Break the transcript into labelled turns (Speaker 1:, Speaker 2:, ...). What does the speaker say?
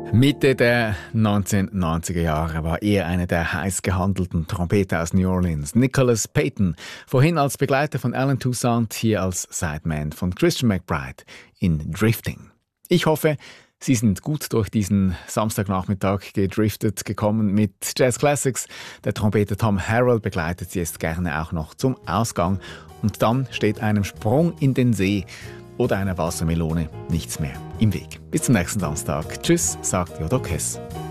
Speaker 1: Mitte der 1990er Jahre war er einer der heiß gehandelten Trompeter aus New Orleans, Nicholas Payton. Vorhin als Begleiter von Alan Toussaint, hier als Sideman von Christian McBride in Drifting. Ich hoffe, Sie sind gut durch diesen Samstagnachmittag gedriftet gekommen mit Jazz Classics. Der Trompeter Tom Harrell begleitet Sie jetzt gerne auch noch zum Ausgang. Und dann steht einem Sprung in den See oder einer Wassermelone nichts mehr im Weg. Bis zum nächsten Samstag. Tschüss, sagt Jodo Kess.